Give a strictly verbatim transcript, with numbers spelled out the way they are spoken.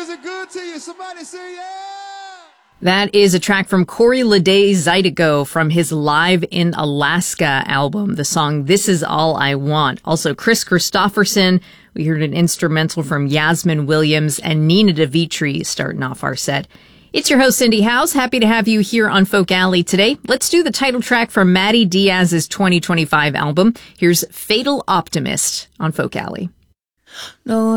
Is it good to you? Somebody say yeah! That is a track from Corey Lede Zydeco from his Live in Alaska album, the song This Is All I Want. Also, Chris Christopherson. We heard an instrumental from Yasmin Williams and Nina DeVitri starting off our set. It's your host, Cindy House. Happy to have you here on Folk Alley today. Let's do the title track from Maddie Diaz's twenty twenty-five album. Here's Fatal Optimist on Folk Alley. No